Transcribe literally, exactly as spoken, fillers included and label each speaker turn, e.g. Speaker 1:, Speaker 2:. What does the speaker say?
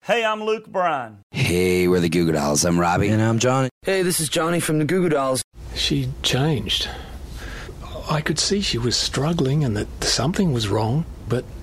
Speaker 1: Hey, I'm Luke Bryan.
Speaker 2: Hey, we're the Goo Goo Dolls. I'm Robbie.
Speaker 3: And I'm Johnny.
Speaker 4: Hey, this is Johnny from the Goo Goo Dolls.
Speaker 5: She changed. I could see she was struggling and that something was wrong, but